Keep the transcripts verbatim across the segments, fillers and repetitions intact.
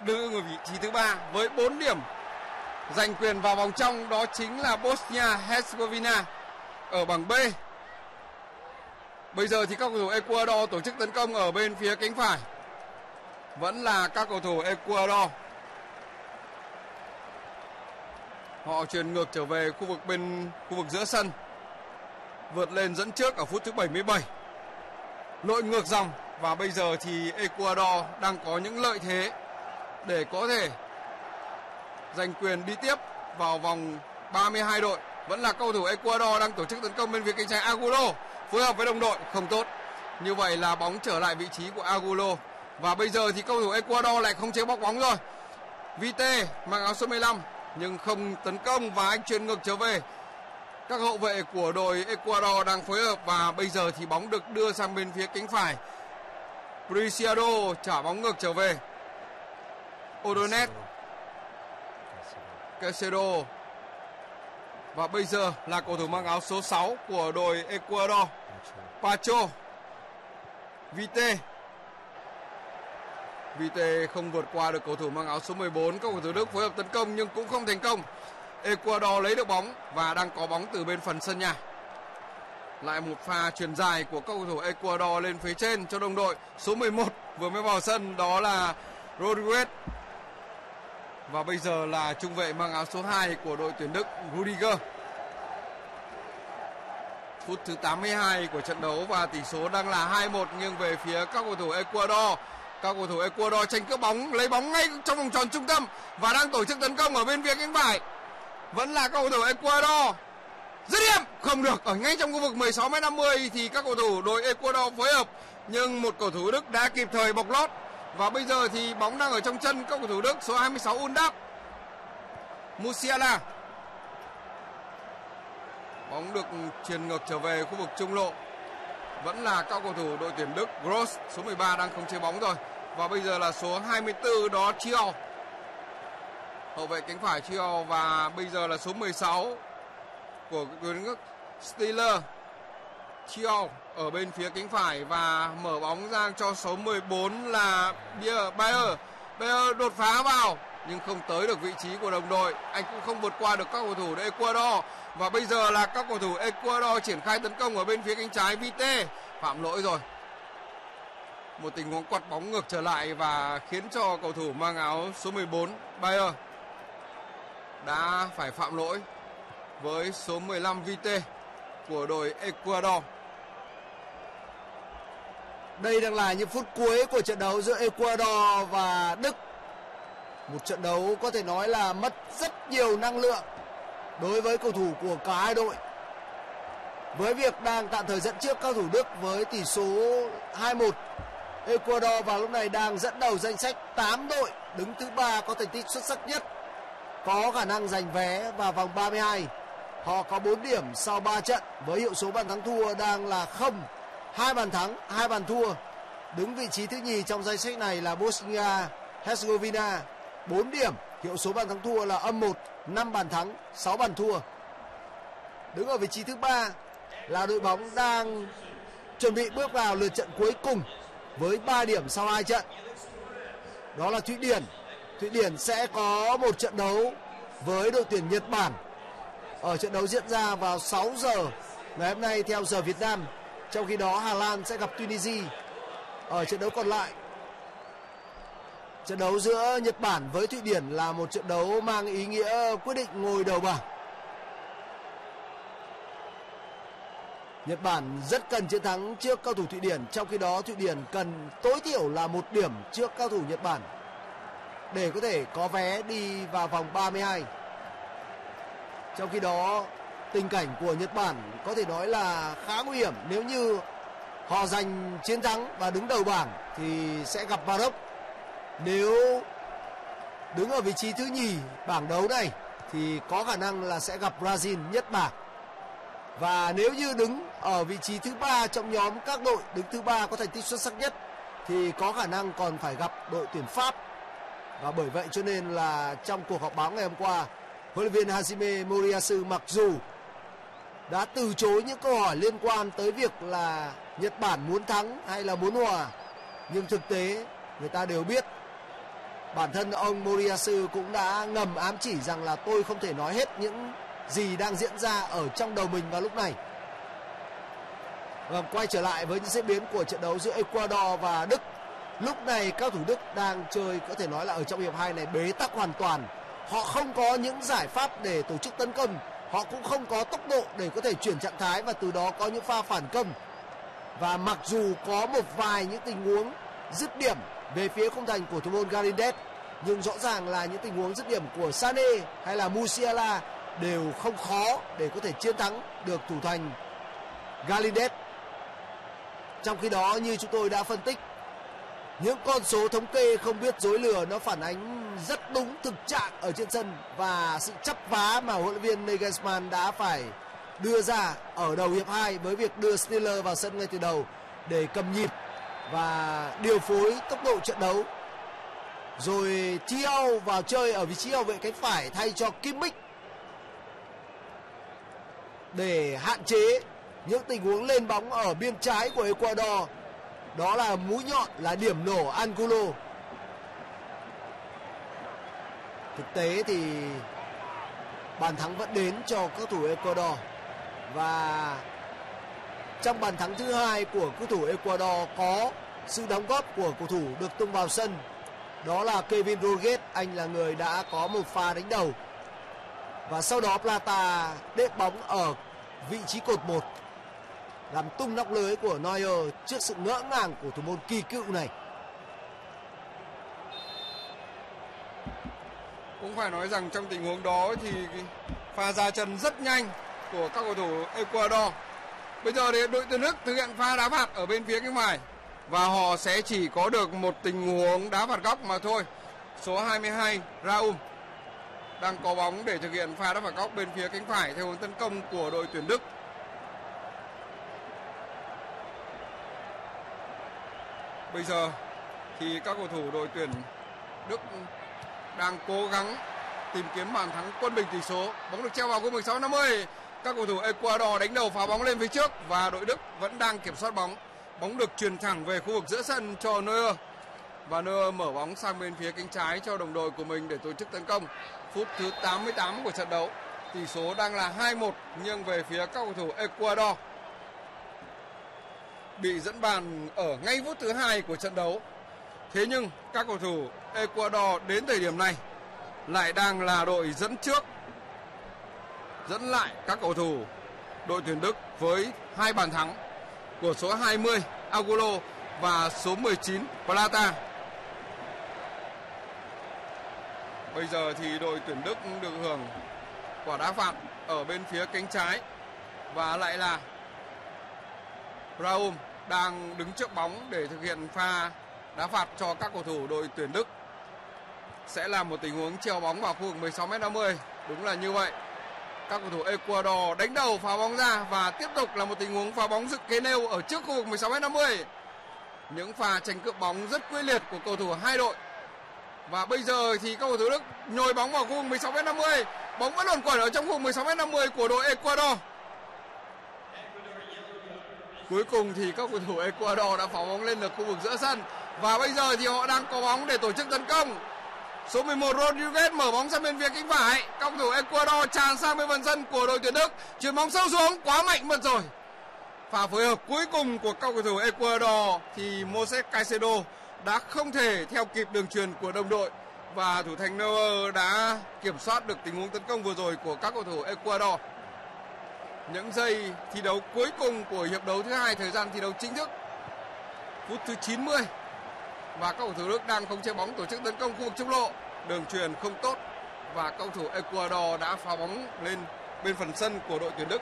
đứng ở vị trí thứ ba với bốn điểm. Giành quyền vào vòng trong đó chính là Bosnia-Herzegovina ở bảng B. Bây giờ thì các cầu thủ Ecuador tổ chức tấn công ở bên phía cánh phải. Vẫn là các cầu thủ Ecuador. Họ chuyển ngược trở về khu vực bên khu vực giữa sân. Vượt lên dẫn trước ở phút thứ bảy mươi bảy. Lội ngược dòng và bây giờ thì Ecuador đang có những lợi thế để có thể giành quyền đi tiếp vào vòng ba mươi hai đội. Vẫn là cầu thủ Ecuador đang tổ chức tấn công bên phía cánh trái. Agulo phối hợp với đồng đội không tốt. Như vậy là bóng trở lại vị trí của Agulo. Và bây giờ thì cầu thủ Ecuador lại không chế bóc bóng rồi. Vite mang áo số mười lăm nhưng không tấn công và anh chuyền ngược trở về. Các hậu vệ của đội Ecuador đang phối hợp và bây giờ thì bóng được đưa sang bên phía cánh phải. Preciado trả bóng ngược trở về. Odonet, Caicedo. Và bây giờ là cầu thủ mang áo số sáu của đội Ecuador, Pacho. Vite. Vite không vượt qua được cầu thủ mang áo số mười bốn. Các cầu thủ Đức phối hợp tấn công nhưng cũng không thành công. Ecuador lấy được bóng và đang có bóng từ bên phần sân nhà. Lại một pha chuyền dài của các cầu thủ Ecuador lên phía trên cho đồng đội. Số mười một vừa mới vào sân đó là Rodriguez. Và bây giờ là trung vệ mang áo số hai của đội tuyển Đức, Rudiger. Phút thứ tám mươi hai của trận đấu và tỷ số đang là hai một nghiêng về phía các cầu thủ Ecuador. Các cầu thủ Ecuador tranh cướp bóng, lấy bóng ngay trong vòng tròn trung tâm và đang tổ chức tấn công ở bên phía cánh phải. Vẫn là các cầu thủ Ecuador. Dứt điểm không được, ở ngay trong khu vực mười sáu mét năm mươi thì các cầu thủ đội Ecuador phối hợp nhưng một cầu thủ Đức đã kịp thời bọc lót. Và bây giờ thì bóng đang ở trong chân các cầu thủ Đức, số hai mươi sáu Undap. Musiala. Bóng được truyền ngược trở về khu vực trung lộ. Vẫn là các cầu thủ đội tuyển Đức. Gross số mười ba đang không chế bóng rồi. Và bây giờ là số hai mươi tư đó Chiao. Hậu vệ cánh phải Chiao. Và bây giờ là số mười sáu của tuyển Đức, Stiller. Chiao ở bên phía cánh phải và mở bóng ra cho số mười bốn là Bayer. Bayer đột phá vào nhưng không tới được vị trí của đồng đội. Anh cũng không vượt qua được các cầu thủ Ecuador. Và bây giờ là các cầu thủ Ecuador triển khai tấn công ở bên phía cánh trái. Vite phạm lỗi rồi. Một tình huống quật bóng ngược trở lại và khiến cho cầu thủ mang áo số mười bốn Bayer đã phải phạm lỗi với số mười lăm Vite của đội Ecuador. Đây đang là những phút cuối của trận đấu giữa Ecuador và Đức. Một trận đấu có thể nói là mất rất nhiều năng lượng đối với cầu thủ của cả hai đội. Với việc đang tạm thời dẫn trước các cầu thủ Đức với tỷ số hai một, Ecuador vào lúc này đang dẫn đầu danh sách tám đội đứng thứ ba có thành tích xuất sắc nhất, có khả năng giành vé vào vòng ba mươi hai. Họ có bốn điểm sau ba trận với hiệu số bàn thắng thua đang là không, hai bàn thắng, hai bàn thua. Đứng vị trí thứ nhì trong danh sách này là Bosnia-Herzegovina, bốn điểm, hiệu số bàn thắng thua là âm một, năm bàn thắng, sáu bàn thua. Đứng ở vị trí thứ ba là đội bóng đang chuẩn bị bước vào lượt trận cuối cùng với ba điểm sau hai trận. Đó là Thụy Điển. Thụy Điển sẽ có một trận đấu với đội tuyển Nhật Bản. Ở trận đấu diễn ra vào sáu giờ ngày hôm nay theo giờ Việt Nam. Trong khi đó Hà Lan sẽ gặp Tunisia. Ở trận đấu còn lại, trận đấu giữa Nhật Bản với Thụy Điển là một trận đấu mang ý nghĩa quyết định ngôi đầu bảng. Nhật Bản rất cần chiến thắng trước cao thủ Thụy Điển, trong khi đó Thụy Điển cần tối thiểu là một điểm trước cao thủ Nhật Bản để có thể có vé đi vào vòng ba mươi hai. Trong khi đó tình cảnh của Nhật Bản có thể nói là khá nguy hiểm. Nếu như họ giành chiến thắng và đứng đầu bảng thì sẽ gặp Maroc. Nếu đứng ở vị trí thứ nhì bảng đấu này thì có khả năng là sẽ gặp Brazil nhất bảng. Và nếu như đứng ở vị trí thứ ba trong nhóm các đội đứng thứ ba có thành tích xuất sắc nhất thì có khả năng còn phải gặp đội tuyển Pháp. Và bởi vậy cho nên là trong cuộc họp báo ngày hôm qua, huấn luyện viên Hajime Moriyasu mặc dù đã từ chối những câu hỏi liên quan tới việc là Nhật Bản muốn thắng hay là muốn hòa, nhưng thực tế người ta đều biết Bản thân ông Moriyasu cũng đã ngầm ám chỉ rằng là tôi không thể nói hết những gì đang diễn ra ở trong đầu mình vào lúc này. Và quay trở lại với những diễn biến của trận đấu giữa Ecuador và Đức. Lúc này các thủ Đức đang chơi có thể nói là ở trong hiệp hai này bế tắc hoàn toàn. Họ không có những giải pháp để tổ chức tấn công, họ cũng không có tốc độ để có thể chuyển trạng thái và từ đó có những pha phản công. Và mặc dù có một vài những tình huống dứt điểm về phía khung thành của thủ môn Garrindes, nhưng rõ ràng là những tình huống dứt điểm của Sané hay là Musiala đều không khó để có thể chiến thắng được thủ thành Garrindes. Trong khi đó, như chúng tôi đã phân tích, những con số thống kê không biết dối lừa nó phản ánh rất đúng thực trạng ở trên sân và sự chấp vá mà huấn luyện viên Nagelsmann đã phải đưa ra ở đầu hiệp hai với việc đưa Stiller vào sân ngay từ đầu để cầm nhịp và điều phối tốc độ trận đấu. Rồi Thiaw vào chơi ở vị trí hậu vệ cánh phải thay cho Kimmich để hạn chế những tình huống lên bóng ở biên trái của Ecuador. Đó là mũi nhọn, là điểm nổ Angulo. Thực tế thì bàn thắng vẫn đến cho các thủ Ecuador. Và trong bàn thắng thứ hai của cầu thủ Ecuador có sự đóng góp của cầu thủ được tung vào sân. Đó là Kevin Rodriguez, anh là người đã có một pha đánh đầu. Và sau đó Plata đệm bóng ở vị trí cột một, làm tung nóc lưới của Neuer trước sự ngỡ ngàng của thủ môn kỳ cựu này. Cũng phải nói rằng trong tình huống đó thì pha ra chân rất nhanh của các cầu thủ Ecuador. Bây giờ thì đội tuyển Đức thực hiện pha đá phạt ở bên phía cánh phải và họ sẽ chỉ có được một tình huống đá phạt góc mà thôi. Số hai mươi hai Raúl đang có bóng để thực hiện pha đá phạt góc bên phía cánh phải theo hướng tấn công của đội tuyển Đức. Bây giờ thì các cầu thủ đội tuyển Đức đang cố gắng tìm kiếm bàn thắng quân bình tỷ số. Bóng được treo vào khu mười sáu năm mươi. Các cầu thủ Ecuador đánh đầu phá bóng lên phía trước và đội Đức vẫn đang kiểm soát bóng. Bóng được truyền thẳng về khu vực giữa sân cho Neuer và Neuer mở bóng sang bên phía cánh trái cho đồng đội của mình để tổ chức tấn công. Phút thứ tám mươi tám của trận đấu, tỷ số đang là hai một nghiêng về phía các cầu thủ Ecuador. Bị dẫn bàn ở ngay phút thứ hai của trận đấu. Thế nhưng các cầu thủ Ecuador đến thời điểm này lại đang là đội dẫn trước, dẫn lại các cầu thủ đội tuyển Đức với hai bàn thắng của số hai mươi Angulo và số mười chín Plata. Bây giờ thì đội tuyển Đức được hưởng quả đá phạt ở bên phía cánh trái và lại là Raúl đang đứng trước bóng để thực hiện pha đá phạt cho các cầu thủ đội tuyển Đức. Sẽ là một tình huống treo bóng vào khu vực mười sáu mét năm mươi. Đúng là như vậy. Các cầu thủ Ecuador đánh đầu phá bóng ra và tiếp tục là một tình huống phá bóng dựng kế nêu ở trước khu vực mười sáu mét năm mươi. Những pha tranh cướp bóng rất quyết liệt của cầu thủ hai đội. Và bây giờ thì các cầu thủ Đức nhồi bóng vào khu vực mười sáu mét năm mươi. Bóng vẫn luẩn quẩn ở trong khu vực mười sáu mét năm mươi của đội Ecuador. Cuối cùng thì các cầu thủ Ecuador đã phá bóng lên được khu vực giữa sân và bây giờ thì họ đang có bóng để tổ chức tấn công. Số mười một Rodriguez mở bóng sang bên phía cánh phải. Các cầu thủ Ecuador tràn sang bên phần sân của đội tuyển Đức, chuyền bóng sâu xuống, quá mạnh mất rồi. Pha phối hợp cuối cùng của các cầu thủ Ecuador thì Moses Caicedo đã không thể theo kịp đường chuyền của đồng đội và thủ thành Neuer đã kiểm soát được tình huống tấn công vừa rồi của các cầu thủ Ecuador. Những giây thi đấu cuối cùng của hiệp đấu thứ hai, thời gian thi đấu chính thức, phút thứ chín mươi và các cầu thủ Đức đang khống chế bóng tổ chức tấn công khu vực trung lộ. Đường chuyền không tốt và cầu thủ Ecuador đã phá bóng lên bên phần sân của đội tuyển Đức.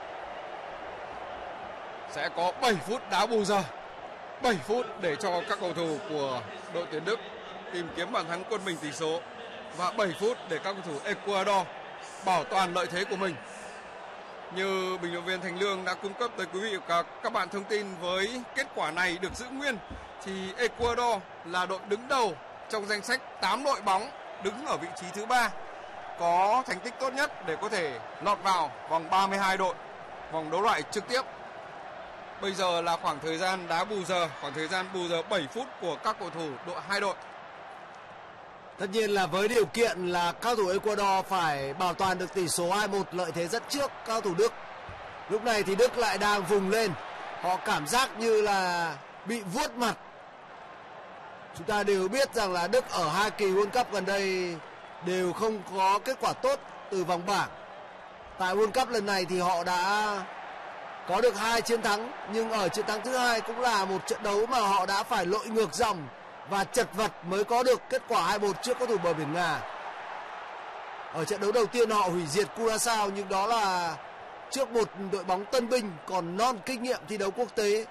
Sẽ có bảy phút đá bù giờ, bảy phút để cho các cầu thủ của đội tuyển Đức tìm kiếm bàn thắng quân bình tỷ số và bảy phút để các cầu thủ Ecuador bảo toàn lợi thế của mình. Như bình luận viên Thành Lương đã cung cấp tới quý vị và các bạn thông tin, với kết quả này được giữ nguyên thì Ecuador là đội đứng đầu trong danh sách tám đội bóng đứng ở vị trí thứ ba, có thành tích tốt nhất để có thể lọt vào vòng ba mươi hai đội, vòng đấu loại trực tiếp. Bây giờ là khoảng thời gian đá bù giờ, khoảng thời gian bù giờ bảy phút của các cầu thủ đội hai đội. Tất nhiên là với điều kiện là cao thủ Ecuador phải bảo toàn được tỷ số hai một, lợi thế rất trước cao thủ Đức. Lúc này thì Đức lại đang vùng lên. Họ cảm giác như là bị vuốt mặt. Chúng ta đều biết rằng là Đức ở hai kỳ World Cup gần đây đều không có kết quả tốt từ vòng bảng. Tại World Cup lần này thì họ đã có được hai chiến thắng, nhưng ở chiến thắng thứ hai cũng là một trận đấu mà họ đã phải lội ngược dòng và chật vật mới có được kết quả hai một trước các thủ bờ biển Nga. Ở trận đấu đầu tiên họ hủy diệt Curaçao, nhưng đó là trước một đội bóng tân binh còn non kinh nghiệm thi đấu quốc tế.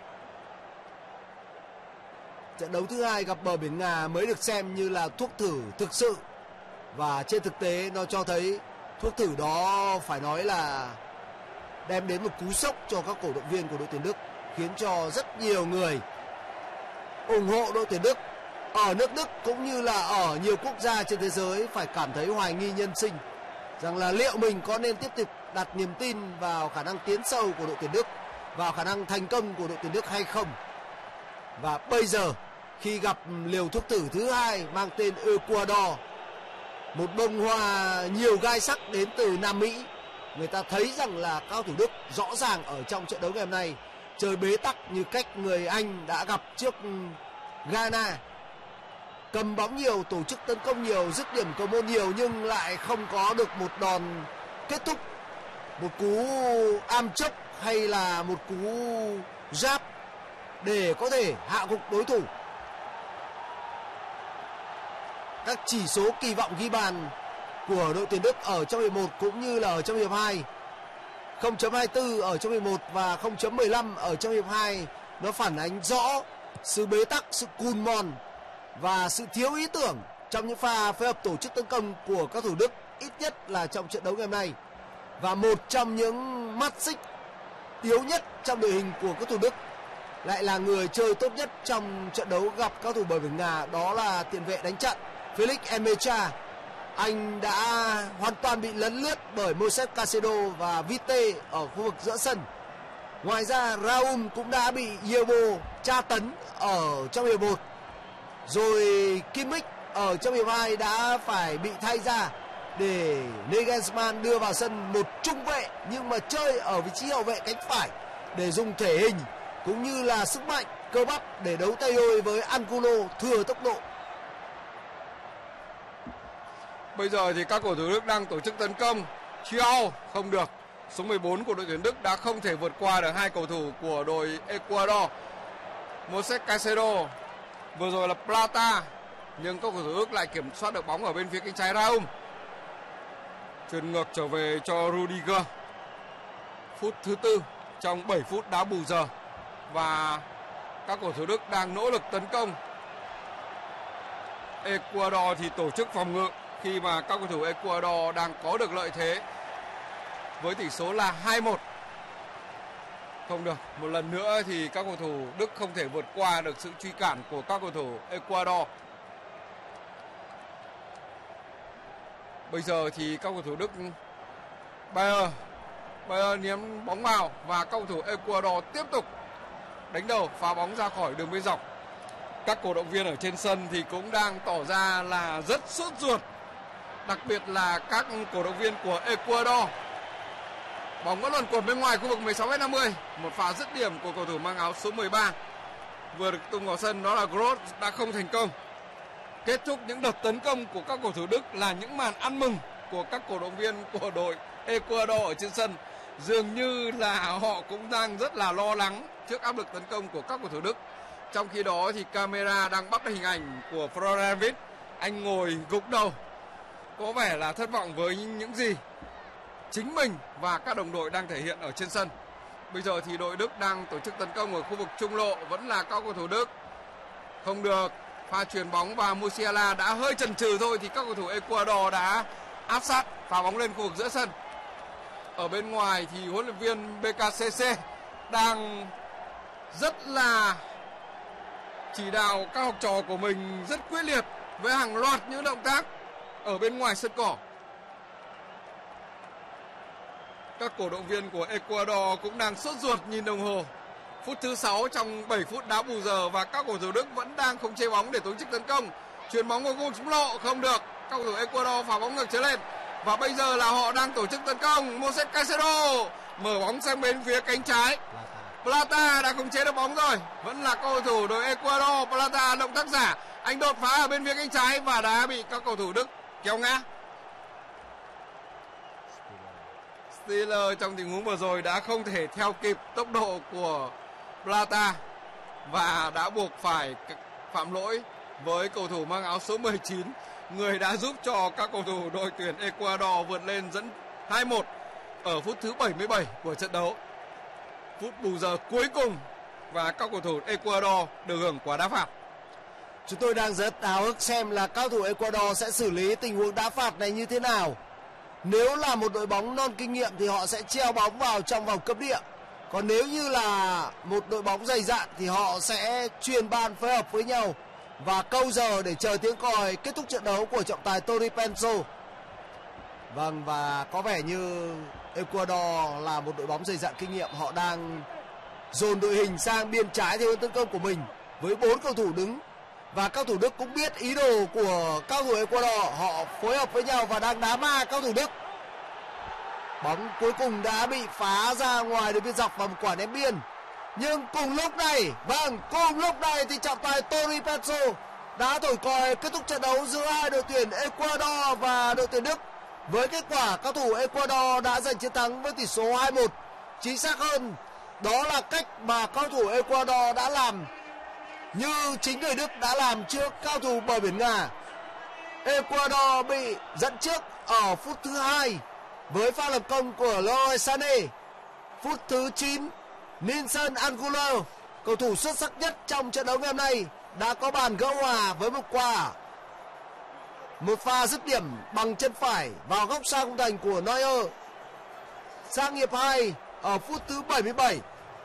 Trận đấu thứ hai gặp bờ biển Nga mới được xem như là thuốc thử thực sự, và trên thực tế nó cho thấy thuốc thử đó phải nói là đem đến một cú sốc cho các cổ động viên của đội tuyển Đức, khiến cho rất nhiều người ủng hộ đội tuyển Đức ở nước Đức cũng như là ở nhiều quốc gia trên thế giới phải cảm thấy hoài nghi nhân sinh rằng là liệu mình có nên tiếp tục đặt niềm tin vào khả năng tiến sâu của đội tuyển Đức, vào khả năng thành công của đội tuyển Đức hay không. Và bây giờ khi gặp liều thuốc thử thứ hai mang tên Ecuador, một bông hoa nhiều gai sắc đến từ Nam Mỹ, người ta thấy rằng là cao thủ Đức rõ ràng ở trong trận đấu ngày hôm nay chơi bế tắc như cách người Anh đã gặp trước Ghana. Cầm bóng nhiều, tổ chức tấn công nhiều, dứt điểm cầu môn nhiều, nhưng lại không có được một đòn kết thúc, một cú am chốc hay là một cú giáp để có thể hạ gục đối thủ. Các chỉ số kỳ vọng ghi bàn của đội tuyển Đức ở trong hiệp một cũng như là ở trong hiệp hai, không chấm hai tư ở trong hiệp một và không chấm mười lăm ở trong hiệp hai, nó phản ánh rõ sự bế tắc, sự cùn mòn và sự thiếu ý tưởng trong những pha phối hợp tổ chức tấn công của các thủ Đức, ít nhất là trong trận đấu ngày hôm nay. Và một trong những mắt xích yếu nhất trong đội hình của các thủ Đức lại là người chơi tốt nhất trong trận đấu gặp các thủ bờ biển Nga, đó là tiền vệ đánh chặn Felix Emecha. Anh đã hoàn toàn bị lấn lướt bởi Moises Caicedo và Vite ở khu vực giữa sân. Ngoài ra Raul cũng đã bị Yebo tra tấn ở trong hiệp một. Rồi Kimmich ở trong hiệp hai đã phải bị thay ra để Nagelsmann đưa vào sân một trung vệ nhưng mà chơi ở vị trí hậu vệ cánh phải để dùng thể hình cũng như là sức mạnh cơ bắp để đấu tay đôi với Angulo thừa tốc độ. Bây giờ thì các cầu thủ Đức đang tổ chức tấn công. Chiao không được. Số mười bốn của đội tuyển Đức đã không thể vượt qua được hai cầu thủ của đội Ecuador. Moises Caicedo, vừa rồi là Plata, nhưng các cầu thủ Đức lại kiểm soát được bóng ở bên phía cánh trái Raum. Chuyền ngược trở về cho Rudiger. Phút thứ tư trong bảy phút đá bù giờ và các cầu thủ Đức đang nỗ lực tấn công. Ecuador thì tổ chức phòng ngự khi mà các cầu thủ Ecuador đang có được lợi thế với tỷ số là hai một. Không được, một lần nữa thì các cầu thủ Đức không thể vượt qua được sự truy cản của các cầu thủ Ecuador. Bây giờ thì các cầu thủ Đức Bayer Bayer ném bóng vào và các cầu thủ Ecuador tiếp tục đánh đầu phá bóng ra khỏi đường biên dọc. Các cổ động viên ở trên sân thì cũng đang tỏ ra là rất sốt ruột, đặc biệt là các cổ động viên của Ecuador. Bóng vẫn luẩn quẩn bên ngoài khu vực mười sáu mét năm mươi. Một pha dứt điểm của cầu thủ mang áo số mười ba vừa được tung vào sân, đó là Gross, đã không thành công. Kết thúc những đợt tấn công của các cầu thủ Đức là những màn ăn mừng của các cổ động viên của đội Ecuador ở trên sân. Dường như là họ cũng đang rất là lo lắng trước áp lực tấn công của các cầu thủ Đức. Trong khi đó thì camera đang bắt hình ảnh của Florian, anh ngồi gục đầu, có vẻ là thất vọng với những gì chính mình và các đồng đội đang thể hiện ở trên sân. Bây giờ thì đội Đức đang tổ chức tấn công ở khu vực trung lộ, vẫn là các cầu thủ Đức. Không được, pha chuyền bóng và Musiala đã hơi chần chừ thôi thì các cầu thủ Ecuador đã áp sát phá bóng lên khu vực giữa sân. Ở bên ngoài thì huấn luyện viên bê ca xê xê đang rất là chỉ đạo các học trò của mình rất quyết liệt với hàng loạt những động tác ở bên ngoài sân cỏ. Các cổ động viên của Ecuador cũng đang sốt ruột nhìn đồng hồ. Phút thứ sáu trong bảy phút đá bù giờ và các cầu thủ Đức vẫn đang không chế bóng để tổ chức tấn công. Chuyền bóng vào khu vực trung lộ không được, các cầu thủ Ecuador phá bóng ngược trở lên. Và bây giờ là họ đang tổ chức tấn công. Moises Caicedo mở bóng sang bên phía cánh trái. Plata đã khống chế được bóng rồi. Vẫn là cầu thủ đội Ecuador. Plata động tác giả, anh đột phá ở bên phía cánh trái và đã bị các cầu thủ Đức kéo ngã. Stiller trong tình huống vừa rồi đã không thể theo kịp tốc độ của Plata và đã buộc phải phạm lỗi với cầu thủ mang áo số mười chín, người đã giúp cho các cầu thủ đội tuyển Ecuador vượt lên dẫn hai một ở phút thứ bảy mươi bảy của trận đấu. Phút bù giờ cuối cùng và các cầu thủ Ecuador được hưởng quả đá phạt. Chúng tôi đang rất háo hức xem là các cầu thủ Ecuador sẽ xử lý tình huống đá phạt này như thế nào. Nếu là một đội bóng non kinh nghiệm thì họ sẽ treo bóng vào trong vòng cấm địa. Còn nếu như là một đội bóng dày dạn thì họ sẽ chuyền bàn phối hợp với nhau và câu giờ để chờ tiếng còi kết thúc trận đấu của trọng tài Tony Penso. Vâng, và có vẻ như Ecuador là một đội bóng dày dạn kinh nghiệm. Họ đang dồn đội hình sang biên trái theo hướng tấn công của mình với bốn cầu thủ đứng. Và các thủ Đức cũng biết ý đồ của các cầu thủ Ecuador. Họ phối hợp với nhau và đang đá ma các thủ Đức. Bóng cuối cùng đã bị phá ra ngoài đường biên dọc và một quả ném biên. Nhưng cùng lúc này, vâng, cùng lúc này thì trọng tài Tony Penso đã thổi còi kết thúc trận đấu giữa hai đội tuyển Ecuador và đội tuyển Đức. Với kết quả các thủ Ecuador đã giành chiến thắng với tỷ số hai một. Chính xác hơn, đó là cách mà các thủ Ecuador đã làm như chính người Đức đã làm trước cao thủ bờ biển Nga. Ecuador bị dẫn trước ở phút thứ hai với pha lập công của Leroy Sané. Phút thứ chín, Nelson Angulo, cầu thủ xuất sắc nhất trong trận đấu ngày hôm nay, đã có bàn gỡ hòa với một quả. Một pha dứt điểm bằng chân phải vào góc xa khung thành của Neuer. Sang hiệp hai ở phút thứ bảy mươi bảy,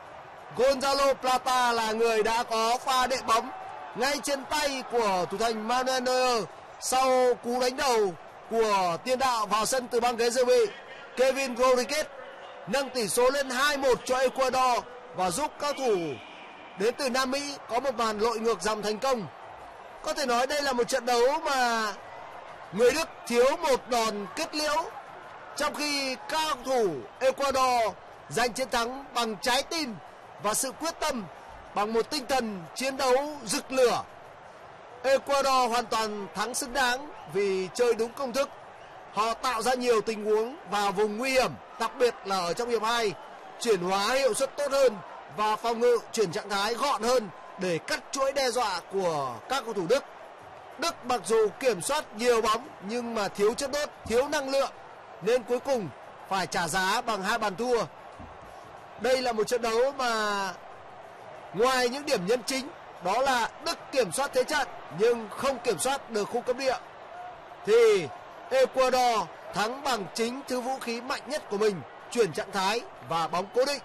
Gonzalo Plata là người đã có pha đệm bóng ngay trên tay của thủ thành Manuel Neuer sau cú đánh đầu của tiền đạo vào sân từ băng ghế dự bị. Kevin Rodriguez nâng tỷ số lên hai một cho Ecuador và giúp các thủ đến từ Nam Mỹ có một màn lội ngược dòng thành công. Có thể nói đây là một trận đấu mà người Đức thiếu một đòn kết liễu, trong khi các cầu thủ Ecuador giành chiến thắng bằng trái tim và sự quyết tâm, bằng một tinh thần chiến đấu rực lửa. Ecuador hoàn toàn thắng xứng đáng vì chơi đúng công thức. Họ tạo ra nhiều tình huống vào vùng nguy hiểm, đặc biệt là ở trong hiệp hai, chuyển hóa hiệu suất tốt hơn và phòng ngự chuyển trạng thái gọn hơn để cắt chuỗi đe dọa của các cầu thủ Đức. Đức mặc dù kiểm soát nhiều bóng nhưng mà thiếu chất đốt, thiếu năng lượng nên cuối cùng phải trả giá bằng hai bàn thua. Đây là một trận đấu mà ngoài những điểm nhấn chính, đó là Đức kiểm soát thế trận nhưng không kiểm soát được khu cấm địa, thì Ecuador thắng bằng chính thứ vũ khí mạnh nhất của mình, chuyển trạng thái và bóng cố định.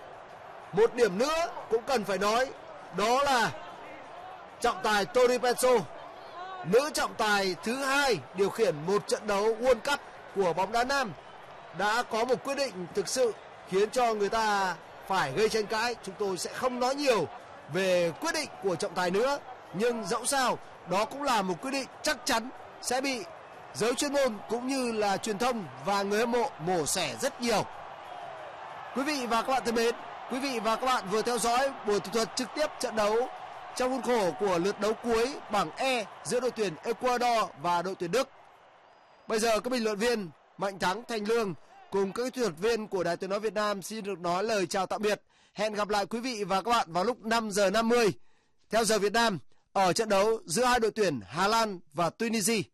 Một điểm nữa cũng cần phải nói, đó là trọng tài Tony Penso, nữ trọng tài thứ hai điều khiển một trận đấu World Cup của bóng đá nam, đã có một quyết định thực sự khiến cho người ta phải gây tranh cãi. Chúng tôi sẽ không nói nhiều về quyết định của trọng tài nữa, nhưng dẫu sao đó cũng là một quyết định chắc chắn sẽ bị giới chuyên môn cũng như là truyền thông và người hâm mộ mổ xẻ rất nhiều. Quý vị và các bạn thân mến, quý vị và các bạn vừa theo dõi buổi thủ thuật trực tiếp trận đấu trong khuôn khổ của lượt đấu cuối bảng E giữa đội tuyển Ecuador và đội tuyển Đức. Bây giờ các bình luận viên Mạnh Thắng, Thành Lương cùng các kỹ thuật viên của Đài Tiếng nói Việt Nam xin được nói lời chào tạm biệt. Hẹn gặp lại quý vị và các bạn vào lúc năm giờ năm mươi theo giờ Việt Nam ở trận đấu giữa hai đội tuyển Hà Lan và Tunisia.